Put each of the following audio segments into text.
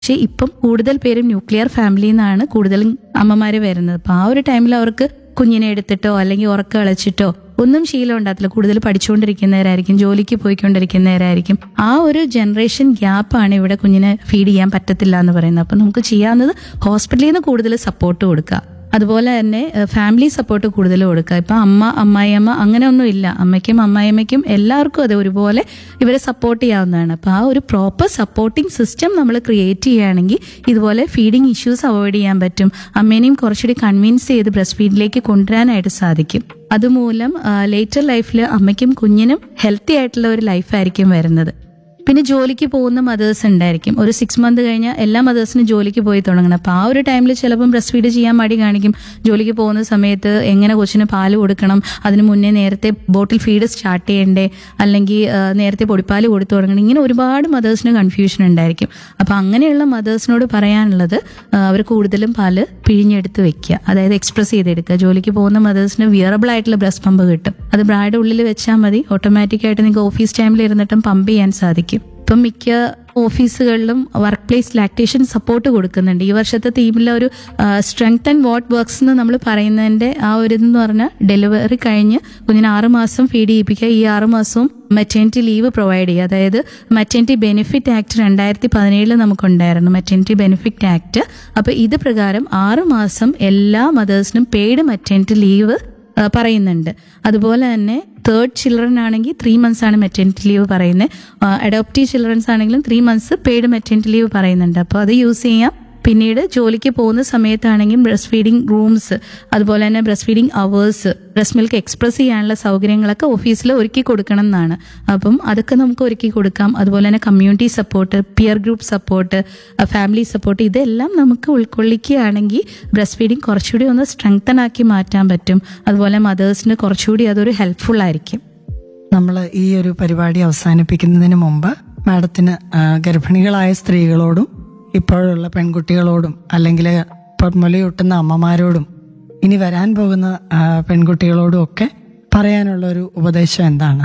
പക്ഷെ ഇപ്പം കൂടുതൽ പേരും ന്യൂക്ലിയർ ഫാമിലിയിൽ നിന്നാണ് കൂടുതലും അമ്മമാര് വരുന്നത്. അപ്പൊ ആ ഒരു ടൈമിൽ അവർക്ക് കുഞ്ഞിനെ എടുത്തിട്ടോ അല്ലെങ്കിൽ ഉറക്കം കളച്ചിട്ടോ ഒന്നും ശീലം ഉണ്ടാകത്തില്ല. കൂടുതൽ പഠിച്ചുകൊണ്ടിരിക്കുന്നവരായിരിക്കും, ജോലിക്ക് പോയിക്കൊണ്ടിരിക്കുന്നവരായിരിക്കും. ആ ഒരു ജനറേഷൻ ഗ്യാപ്പാണ് ഇവിടെ കുഞ്ഞിനെ ഫീഡ് ചെയ്യാൻ പറ്റത്തില്ല എന്ന് പറയുന്നത്. അപ്പൊ നമുക്ക് ചെയ്യാവുന്നത് ഹോസ്പിറ്റലിൽ നിന്ന് കൂടുതൽ സപ്പോർട്ട് കൊടുക്കുക, അതുപോലെ തന്നെ ഫാമിലി സപ്പോർട്ട് കൂടുതൽ കൊടുക്കുക. ഇപ്പൊ അമ്മ, അമ്മായിയമ്മ അങ്ങനെ ഒന്നും ഇല്ല. അമ്മയ്ക്കും അമ്മായിയമ്മയ്ക്കും എല്ലാവർക്കും അത് ഒരുപോലെ ഇവരെ സപ്പോർട്ട് ചെയ്യാവുന്നതാണ്. അപ്പൊ ആ ഒരു പ്രോപ്പർ സപ്പോർട്ടിംഗ് സിസ്റ്റം നമ്മൾ ക്രിയേറ്റ് ചെയ്യുകയാണെങ്കിൽ ഇതുപോലെ ഫീഡിങ് ഇഷ്യൂസ് അവോയ്ഡ് ചെയ്യാൻ പറ്റും. അമ്മേനെയും കുറച്ചുകൂടി കൺവിൻസ് ചെയ്ത് ബ്രസ്റ്റ് ഫീഡിലേക്ക് കൊണ്ടുവരാനായിട്ട് സാധിക്കും. അതുമൂലം ലേറ്റർ ലൈഫിൽ അമ്മയ്ക്കും കുഞ്ഞിനും ഹെൽത്തി ആയിട്ടുള്ള ഒരു ലൈഫായിരിക്കും വരുന്നത്. പിന്നെ ജോലിക്ക് പോകുന്ന മദേഴ്സ് ഉണ്ടായിരിക്കും. ഒരു 6 months കഴിഞ്ഞാൽ എല്ലാ മദേഴ്സിനും ജോലിക്ക് പോയി തുടങ്ങണം. അപ്പൊ ആ ഒരു ടൈമിൽ ചിലപ്പം ബ്രസ്റ്റ് ഫീഡ് ചെയ്യാൻ മടി കാണിക്കും. ജോലിക്ക് പോകുന്ന സമയത്ത് എങ്ങനെ കൊച്ചിന് പാല് കൊടുക്കണം, അതിന് മുന്നേ നേരത്തെ ബോട്ടിൽ ഫീഡ് സ്റ്റാർട്ട് ചെയ്യണ്ടേ, അല്ലെങ്കിൽ നേരത്തെ പൊടിപ്പാല് കൊടുത്തു തുടങ്ങണം, ഇങ്ങനെ ഒരുപാട് മദേഴ്സിന് കൺഫ്യൂഷൻ ഉണ്ടായിരിക്കും. അപ്പൊ അങ്ങനെയുള്ള മദേഴ്സിനോട് പറയാനുള്ളത് അവർ കൂടുതലും പാല് പിഴിഞ്ഞെടുത്ത് വെക്കുക, അതായത് എക്സ്പ്രസ് ചെയ്തെടുക്കുക. ജോലിക്ക് പോകുന്ന മദേഴ്സിന് വിയറബിൾ ആയിട്ടുള്ള ബ്രസ്റ്റ് പമ്പ് കിട്ടും. അത് ബ്രായുടെ ഉള്ളിൽ വെച്ചാൽ മതി, ഓട്ടോമാറ്റിക്കായിട്ട് നിങ്ങൾക്ക് ഓഫീസ് ടൈമിൽ ഇരുന്നിട്ടും പമ്പ് ചെയ്യാൻ സാധിക്കും. ഇപ്പം മിക്ക ഓഫീസുകളിലും വർക്ക് പ്ലേസ് ലാക്ടേഷൻ സപ്പോർട്ട് കൊടുക്കുന്നുണ്ട്. ഈ വർഷത്തെ തീമിലെ ഒരു സ്ട്രെങ്ത് ആൻഡ് വാട്ട് വർക്ക്സ് എന്ന് നമ്മൾ പറയുന്നതിന്റെ ആ ഒരു ഇതെന്ന് പറഞ്ഞാൽ ഡെലിവറി കഴിഞ്ഞ് കുഞ്ഞിന് 6 മാസം ഫീഡ് ചെയ്യിപ്പിക്കുക, ഈ 6 മാസവും മെറ്റേണിറ്റി ലീവ് പ്രൊവൈഡ് ചെയ്യുക. അതായത് maternity benefit act 2017 നമുക്കുണ്ടായിരുന്നു, maternity benefit act. അപ്പൊ ഇത് പ്രകാരം 6 മാസം എല്ലാ മദേഴ്സിനും പെയ്ഡ് മെറ്റേണിറ്റി ലീവ് പറയുന്നുണ്ട്. അതുപോലെ തന്നെ തേർഡ് ചിൽഡ്രൻ ആണെങ്കിൽ 3 months ആണ് മെറ്റേണിറ്റി ലീവ് പറയുന്നത്. അഡോപ്റ്റീവ് ചിൽഡ്രൻസ് ആണെങ്കിലും 3 months പെയ്ഡ് മെറ്റേണിറ്റി ലീവ് പറയുന്നുണ്ട്. അപ്പോൾ അത് യൂസ് ചെയ്യാം. പിന്നീട് ജോലിക്ക് പോകുന്ന സമയത്താണെങ്കിൽ ബ്രസ്റ്റ് ഫീഡിംഗ് റൂംസ്, അതുപോലെ തന്നെ breast feeding hours, breast milk express ചെയ്യാനുള്ള സൗകര്യങ്ങളൊക്കെ ഓഫീസിൽ ഒരുക്കി കൊടുക്കണം എന്നാണ്. അപ്പം അതൊക്കെ നമുക്ക് ഒരുക്കി കൊടുക്കാം. അതുപോലെ തന്നെ community support, peer group support, family support, ഇതെല്ലാം നമുക്ക് ഉൾക്കൊള്ളിക്കുകയാണെങ്കിൽ ബ്രസ്റ്റ് ഫീഡിംഗ് കുറച്ചുകൂടി ഒന്ന് സ്ട്രെങ്തൻ ആക്കി മാറ്റാൻ പറ്റും. അതുപോലെ മദേഴ്സിന് കുറച്ചുകൂടി അതൊരു ഹെൽപ്ഫുൾ ആയിരിക്കും. നമ്മൾ ഈ ഒരു പരിപാടി അവസാനിപ്പിക്കുന്നതിന് മുമ്പ് മാഡത്തിന് ഗർഭിണികളായ സ്ത്രീകളോടും ഇപ്പോഴുള്ള പെൺകുട്ടികളോടും അല്ലെങ്കിൽ മുലയൂട്ടുന്ന അമ്മമാരോടും ഇനി വരാൻ പോകുന്ന പെൺകുട്ടികളോടും ഒക്കെ പറയാനുള്ള ഒരു ഉപദേശം എന്താണ്?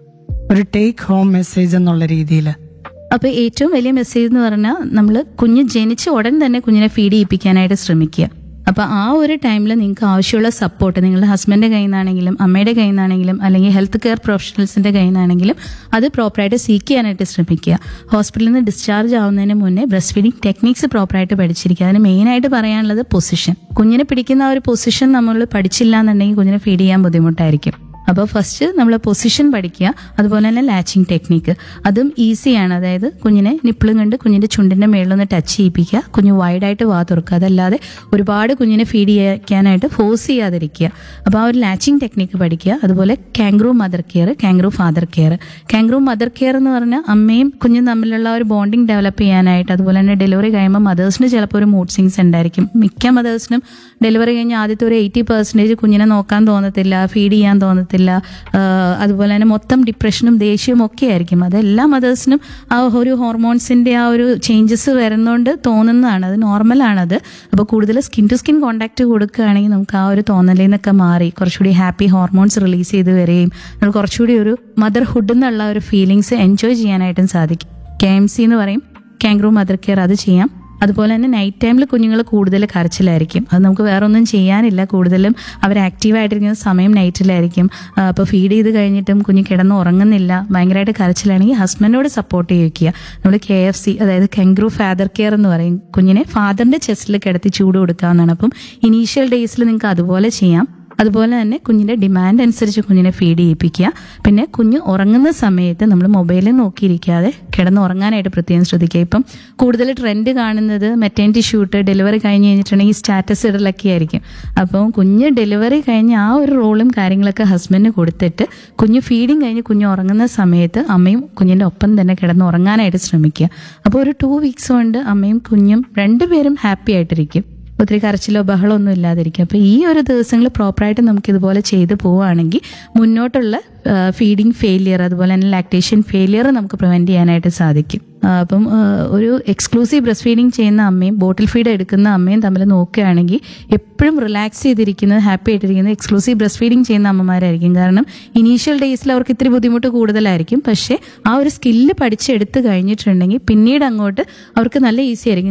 ഒരു ടേക്ക് ഹോം മെസ്സേജ് എന്നുള്ള രീതിയിൽ. അപ്പൊ ഏറ്റവും വലിയ മെസ്സേജ് എന്ന് പറഞ്ഞാൽ നമ്മൾ കുഞ്ഞ് ജനിച്ച ഉടൻ തന്നെ കുഞ്ഞിനെ ഫീഡ് ചെയ്യിപ്പിക്കാനായിട്ട് ശ്രമിക്കുക. അപ്പൊ ആ ഒരു ടൈമിൽ നിങ്ങൾക്ക് ആവശ്യമുള്ള സപ്പോർട്ട് നിങ്ങളുടെ ഹസ്ബൻഡിന്റെ കയ്യിൽ നിന്നാണെങ്കിലും അമ്മയുടെ കയ്യിൽ നിന്നാണെങ്കിലും അല്ലെങ്കിൽ ഹെൽത്ത് കെയർ പ്രൊഫഷണൽസിന്റെ കയ്യിൽ നിന്നാണെങ്കിലും അത് പ്രോപ്പറായിട്ട് സീക്ക് ചെയ്യാനായിട്ട് ശ്രമിക്കുക. ഹോസ്പിറ്റലിൽ നിന്ന് ഡിസ്ചാർജ് ആവുന്നതിന് മുന്നേ ബ്രസ്റ്റ് ഫീഡിംഗ് ടെക്നിക്സ് പ്രോപ്പറായിട്ട് പഠിച്ചിരിക്കുക. അതിന് മെയിനായിട്ട് പറയാനുള്ളത് പൊസിഷൻ. കുഞ്ഞിനെ പിടിക്കുന്ന ആ ഒരു പൊസിഷൻ നമ്മൾ പഠിച്ചില്ല എന്നുണ്ടെങ്കിൽ കുഞ്ഞിനെ ഫീഡ് ചെയ്യാൻ ബുദ്ധിമുട്ടായിരിക്കും. അപ്പോൾ ഫസ്റ്റ് നമ്മൾ പൊസിഷൻ പഠിക്കുക. അതുപോലെ തന്നെ ലാച്ചിങ് ടെക്നിക്ക്, അതും ഈസിയാണ്. അതായത് കുഞ്ഞിനെ നിപ്പിളും കണ്ട് കുഞ്ഞിന്റെ ചുണ്ടിന്റെ മേളിലൊന്ന് ടച്ച് ചെയ്യിപ്പിക്കുക, കുഞ്ഞ് വൈഡായിട്ട് വാ തുറക്കുക. അതല്ലാതെ ഒരുപാട് കുഞ്ഞിനെ ഫീഡ് ചെയ്യാനായിട്ട് ഫോഴ്സ് ചെയ്യാതിരിക്കുക. അപ്പോൾ ആ ഒരു ലാച്ചിങ് ടെക്നിക്ക് പഠിക്കുക. അതുപോലെ കാംഗ്രൂ mother care, കാംഗ്രൂ father care. കാംഗ്രൂ mother care എന്ന് പറഞ്ഞാൽ അമ്മയും കുഞ്ഞും തമ്മിലുള്ള ഒരു ബോണ്ടിങ് ഡെവലപ്പ് ചെയ്യാനായിട്ട്. അതുപോലെ തന്നെ ഡെലിവറി കഴിയുമ്പോൾ മദേഴ്സിന് ചിലപ്പോൾ ഒരു മൂഡ് സ്വിങ്സ് ഉണ്ടായിരിക്കും. മിക്ക മദേഴ്സിനും ഡെലിവറി കഴിഞ്ഞ് ആദ്യത്തെ ഒരു 80% കുഞ്ഞിനെ നോക്കാൻ തോന്നത്തില്ല, ഫീഡ് ചെയ്യാൻ തോന്നത്തില്ല. അതുപോലെ തന്നെ മൊത്തം ഡിപ്രഷനും ദേഷ്യവും ഒക്കെ ആയിരിക്കും. അതെല്ലാ മദേഴ്സിനും ആ ഒരു ഹോർമോൺസിന്റെ ആ ഒരു ചേഞ്ചസ് വരുന്നതുകൊണ്ട് തോന്നുന്നതാണ്, അത് നോർമലാണത്. അപ്പോൾ കൂടുതൽ സ്കിൻ ടു സ്കിൻ കോണ്ടാക്ട് കൊടുക്കുകയാണെങ്കിൽ നമുക്ക് ആ ഒരു തോന്നലിൽ നിന്നൊക്കെ മാറി കുറച്ചുകൂടി ഹാപ്പി ഹോർമോൺസ് റിലീസ് ചെയ്ത് വരികയും നമ്മൾ കുറച്ചുകൂടി ഒരു മദർഹുഡ് എന്നുള്ള ഒരു ഫീലിങ്സ് എൻജോയ് ചെയ്യാനായിട്ടും സാധിക്കും. KMC എന്ന് പറയും, കാംഗ്രൂ മദർ കെയർ, അത് ചെയ്യാം. അതുപോലെ തന്നെ നൈറ്റ് ടൈമിൽ കുഞ്ഞുങ്ങൾ കൂടുതൽ കരച്ചിലായിരിക്കും. അത് നമുക്ക് വേറെ ഒന്നും ചെയ്യാനില്ല, കൂടുതലും അവർ ആക്റ്റീവായിട്ടിരിക്കുന്ന സമയം നൈറ്റിലായിരിക്കും. അപ്പോൾ ഫീഡ് ചെയ്ത് കഴിഞ്ഞിട്ടും കുഞ്ഞ് കിടന്ന് ഉറങ്ങുന്നില്ല, ഭയങ്കരമായിട്ട് കരച്ചിലാണെങ്കിൽ ഹസ്ബൻഡിനോട് സപ്പോർട്ട് ചെയ്യിക്കുക. നമ്മൾ KFC, അതായത് കാംഗ്രൂ ഫാദർ കെയർ എന്ന് പറയും. കുഞ്ഞിനെ ഫാദറിന്റെ ചെസ്റ്റിൽ കിടത്തി ചൂട് കൊടുക്കാവുന്നതാണ്. അപ്പം ഇനീഷ്യൽ ഡേയ്സിൽ നിങ്ങൾക്ക് അതുപോലെ ചെയ്യാം. അതുപോലെ തന്നെ കുഞ്ഞിന്റെ ഡിമാൻഡ് അനുസരിച്ച് കുഞ്ഞിനെ ഫീഡ് ചെയ്യിപ്പിക്കുക. പിന്നെ കുഞ്ഞ് ഉറങ്ങുന്ന സമയത്ത് നമ്മൾ മൊബൈലിൽ നോക്കിയിരിക്കാതെ കിടന്ന് ഉറങ്ങാനായിട്ട് പ്രത്യേകം ശ്രദ്ധിക്കുക. ഇപ്പം കൂടുതൽ ട്രെൻഡ് കാണുന്നത് മെറ്റേണിറ്റി ഷൂട്ട്, ഡെലിവറി കഴിഞ്ഞ് കഴിഞ്ഞിട്ടുണ്ടെങ്കിൽ സ്റ്റാറ്റസ് ഇടലൊക്കെ ആയിരിക്കും. അപ്പം കുഞ്ഞ് ഡെലിവറി കഴിഞ്ഞ് ആ ഒരു റോളും കാര്യങ്ങളൊക്കെ ഹസ്ബൻഡിന് കൊടുത്തിട്ട് കുഞ്ഞ് ഫീഡിങ് കഴിഞ്ഞ് കുഞ്ഞ് ഉറങ്ങുന്ന സമയത്ത് അമ്മയും കുഞ്ഞിന്റെ ഒപ്പം തന്നെ കിടന്ന് ഉറങ്ങാനായിട്ട് ശ്രമിക്കുക. അപ്പോൾ ഒരു 2 weeks കൊണ്ട് അമ്മയും കുഞ്ഞും രണ്ടുപേരും ഹാപ്പി ആയിട്ടിരിക്കും, ഒത്തിരി കരച്ചിലോ ബഹളോ ഒന്നും ഇല്ലാതിരിക്കും. അപ്പോൾ ഈ ഒരു ദിവസങ്ങൾ പ്രോപ്പറായിട്ട് നമുക്ക് ഇതുപോലെ ചെയ്തു പോവുകയാണെങ്കിൽ മുന്നോട്ടുള്ള ഫീഡിങ് ഫെയിലിയർ, അതുപോലെ തന്നെ ലാക്ടേഷൻ ഫെയിലിയർ നമുക്ക് പ്രിവെന്റ് ചെയ്യാനായിട്ട് സാധിക്കും. അപ്പം ഒരു എക്സ്ക്ലൂസീവ് ബ്രസ്റ്റ് ഫീഡിങ് ചെയ്യുന്ന അമ്മയും ബോട്ടിൽ ഫീഡ് എടുക്കുന്ന അമ്മയും തമ്മിൽ നോക്കുകയാണെങ്കിൽ എപ്പോഴും റിലാക്സ് ചെയ്തിരിക്കുന്നത്, ഹാപ്പി ആയിട്ടിരിക്കുന്നത് എക്സ്ക്ലൂസീവ് ബ്രസ്റ്റ് ഫീഡിങ് ചെയ്യുന്ന അമ്മമാരായിരിക്കും. കാരണം ഇനീഷ്യൽ ഡേയ്സിൽ അവർക്ക് ഇത്തിരി ബുദ്ധിമുട്ട് കൂടുതലായിരിക്കും. പക്ഷേ ആ ഒരു സ്കില്ല് പഠിച്ചെടുത്ത് കഴിഞ്ഞിട്ടുണ്ടെങ്കിൽ പിന്നീട് അങ്ങോട്ട് അവർക്ക് നല്ല ഈസി ആയിരിക്കും.